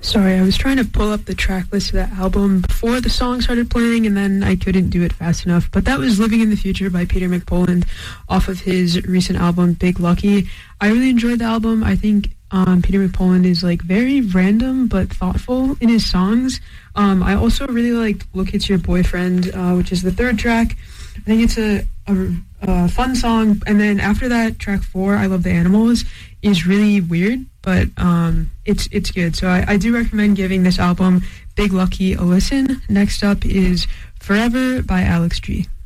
Sorry, I was trying to pull up the track list of that album before the song started playing, and then I couldn't do it fast enough. But that was Living in the Future by Peter McPoland off of his recent album, Big Lucky. I really enjoyed the album. I think Peter McPoland is like very random but thoughtful in his songs. I also really liked Look It's Your Boyfriend, which is the third track. I think it's a fun song. And then after that, track 4, I Love the Animals, is really weird, but it's good. So I do recommend giving this album, Big Lucky, a listen. Next up is Forever by Alex G.